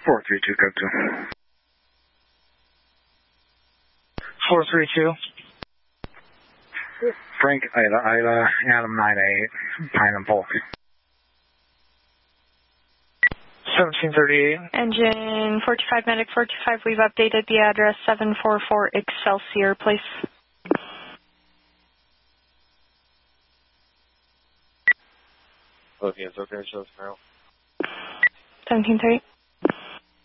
432, go to. 432. Frank, Ida, Adam 98, Pine and Polk. 1738. Engine 45, medic 45, we've updated the address 744 Excelsior Place. Okay, it's okay, show us now. 1738.